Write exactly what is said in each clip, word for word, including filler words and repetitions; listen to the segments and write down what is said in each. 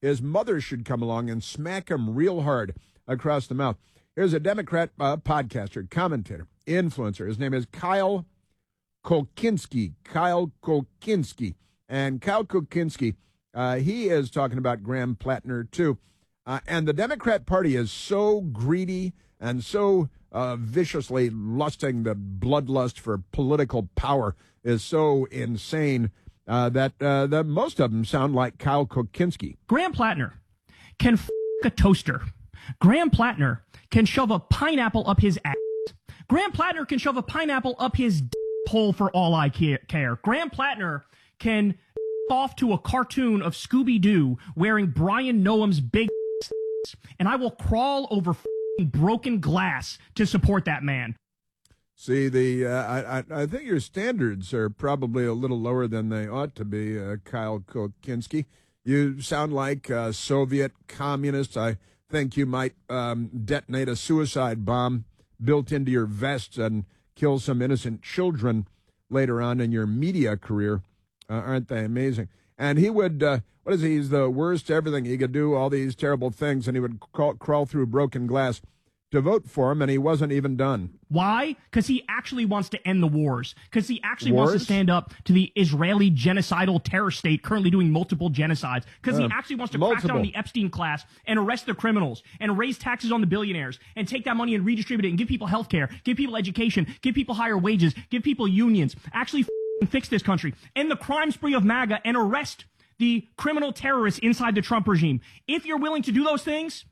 his mother should come along and smack him real hard across the mouth. Here's a Democrat uh, podcaster, commentator, influencer. His name is Kyle Kulinski. Kyle Kulinski. And Kyle Kulinski, uh, he is talking about Graham Plattner, too. Uh, and the Democrat Party is so greedy and so uh, viciously lusting, the bloodlust for political power is so insane uh, that, uh, that most of them sound like Kyle Kulinski. Graham Plattner can f*** a toaster. Graham Plattner can shove a pineapple up his ass. Graham Plattner can shove a pineapple up his d- hole for all I care. Graham Plattner can f- off to a cartoon of Scooby-Doo wearing Brian Noam's big ass, and I will crawl over f- broken glass to support that man. See, the uh, I, I I think your standards are probably a little lower than they ought to be, uh, Kyle Kulinski. You sound like a Soviet communist. I think you might um, detonate a suicide bomb built into your vest and kill some innocent children later on in your media career. Uh, aren't they amazing? And he would, uh, what is he? He's the worst everything. He could do all these terrible things, and he would crawl, crawl through broken glass to vote for him, and he wasn't even done. Why? Because he actually wants to end the wars. Because he actually wars? wants to stand up to the Israeli genocidal terror state currently doing multiple genocides. Because uh, he actually wants to multiple. crack down on the Epstein class and arrest the criminals and raise taxes on the billionaires and take that money and redistribute it and give people health care, give people education, give people higher wages, give people unions, actually f- fix this country, end the crime spree of MAGA, and arrest the criminal terrorists inside the Trump regime. If you're willing to do those things,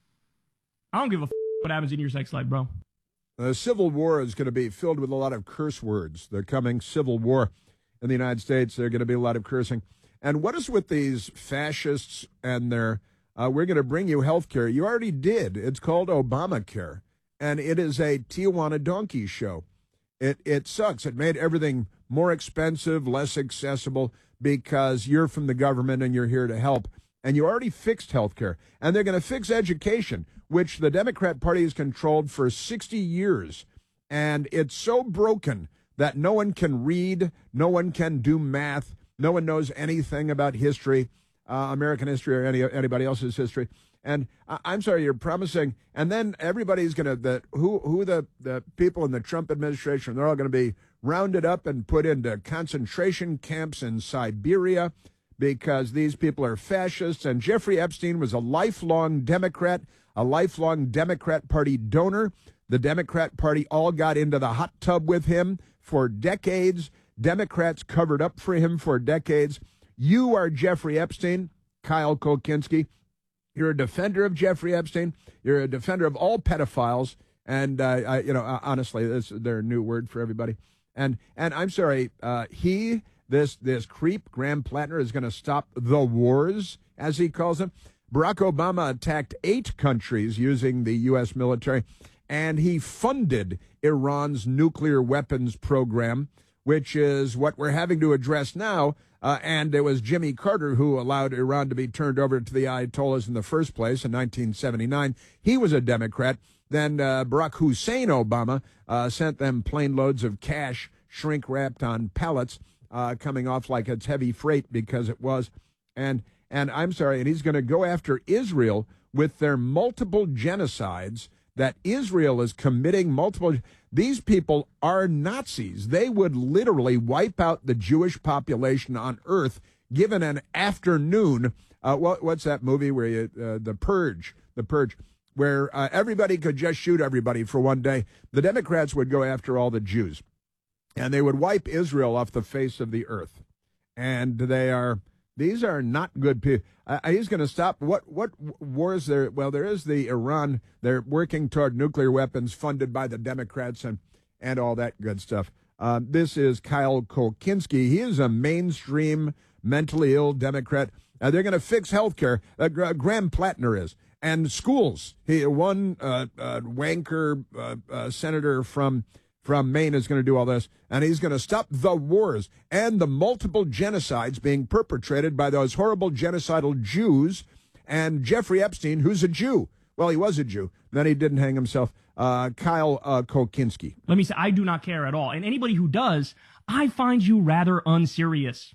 I don't give a f- what happens in your sex life, bro. The Civil War is going to be filled with a lot of curse words. The coming Civil War in the United States, there's going to be a lot of cursing. And what is with these fascists and their, uh, we're going to bring you health care. You already did. It's called Obamacare. And it is a Tijuana donkey show. It, it sucks. It made everything more expensive, less accessible, because you're from the government and you're here to help. And you already fixed health care. And they're going to fix education, which the Democrat Party has controlled for sixty years. And it's so broken that no one can read, no one can do math, no one knows anything about history, uh, American history or any anybody else's history. And I, I'm sorry, you're promising, and then everybody's going to, the who who the, the people in the Trump administration, they're all going to be rounded up and put into concentration camps in Siberia because these people are fascists. And Jeffrey Epstein was a lifelong Democrat, a lifelong Democrat Party donor. The Democrat Party all got into the hot tub with him for decades. Democrats covered up for him for decades. You are Jeffrey Epstein, Kyle Kulinski. You're a defender of Jeffrey Epstein. You're a defender of all pedophiles. And, uh, I, you know, honestly, this is their new word for everybody. And and I'm sorry, uh, he, this this creep, Graham Plattner, is going to stop the wars, as he calls them. Barack Obama attacked eight countries using the U S military, and he funded Iran's nuclear weapons program, which is what we're having to address now. Uh, and it was Jimmy Carter who allowed Iran to be turned over to the Ayatollahs in the first place in nineteen seventy-nine. He was a Democrat. Then uh, Barack Hussein Obama uh, sent them plane loads of cash shrink-wrapped on pallets uh, coming off like it's heavy freight, because it was. And and I'm sorry, and he's going to go after Israel with their multiple genocides that Israel is committing multiple. These people are Nazis. They would literally wipe out the Jewish population on Earth given an afternoon. Uh, what, what's that movie where you, uh, The Purge, The Purge, where uh, everybody could just shoot everybody for one day. The Democrats would go after all the Jews, and they would wipe Israel off the face of the earth. And they are, these are not good people. Uh, he's going to stop. What what wars there? Well, there is the Iran. They're working toward nuclear weapons funded by the Democrats and, and all that good stuff. Uh, this is Kyle Kulinski. He is a mainstream, mentally ill Democrat. Uh, they're going to fix health care. Uh, Graham Plattner is. And schools. He one uh, uh, wanker uh, uh, senator from from Maine is going to do all this, and he's going to stop the wars and the multiple genocides being perpetrated by those horrible genocidal Jews and Jeffrey Epstein, who's a Jew. Well, he was a Jew. Then he didn't hang himself. Uh, Kyle uh, Kulinski. Let me say, I do not care at all. And anybody who does, I find you rather unserious.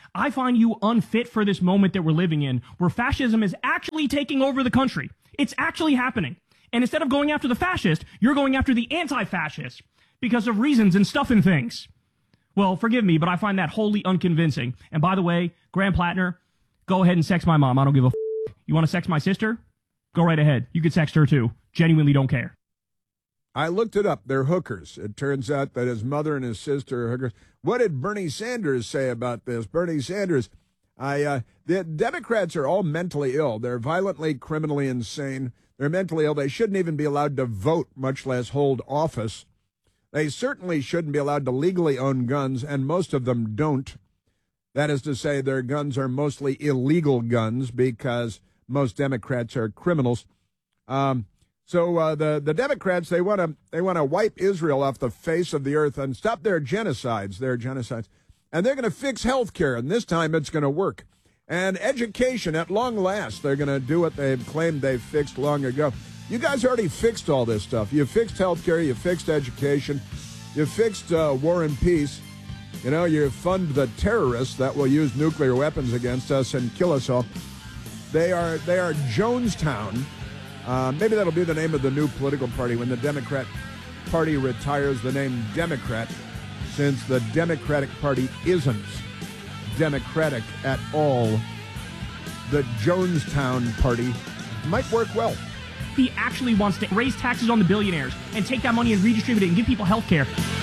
I find you unfit for this moment that we're living in, where fascism is actually taking over the country. It's actually happening. And instead of going after the fascist, you're going after the anti-fascist because of reasons and stuff and things. Well, forgive me, but I find that wholly unconvincing. And by the way, Graham Plattner, go ahead and sex my mom. I don't give a f***. You want to sex my sister? Go right ahead. You can sext her too. Genuinely don't care. I looked it up. They're hookers. It turns out that his mother and his sister are hookers. What did Bernie Sanders say about this? Bernie Sanders, I uh, the Democrats are all mentally ill. They're violently, criminally insane. They're mentally ill. They shouldn't even be allowed to vote, much less hold office. They certainly shouldn't be allowed to legally own guns, and most of them don't. That is to say, their guns are mostly illegal guns because most Democrats are criminals. Um, so uh, the the Democrats, they want to they want to wipe Israel off the face of the earth and stop their genocides, their genocides, and they're going to fix health care, and this time it's going to work. And education, at long last, they're going to do what they've claimed they've fixed long ago. You guys already fixed all this stuff. You fixed health care, you fixed education, you fixed uh, war and peace. You know, you fund the terrorists that will use nuclear weapons against us and kill us all. They are they are Jonestown. Uh, maybe that'll be the name of the new political party when the Democrat Party retires the name Democrat, since the Democratic Party isn't democratic at all. The Jonestown Party might work well. He actually wants to raise taxes on the billionaires and take that money and redistribute it and give people health care.